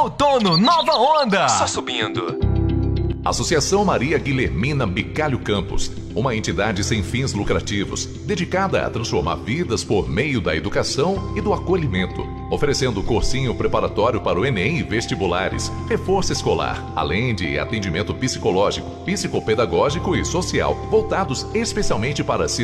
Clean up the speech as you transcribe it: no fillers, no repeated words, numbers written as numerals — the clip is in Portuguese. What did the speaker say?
outono, nova onda. Só subindo. Associação Maria Guilhermina Bicalho Campos, uma entidade sem fins lucrativos, dedicada a transformar vidas por meio da educação e do acolhimento, oferecendo cursinho preparatório para o Enem e vestibulares, reforço escolar, além de atendimento psicológico, psicopedagógico e social, voltados especialmente para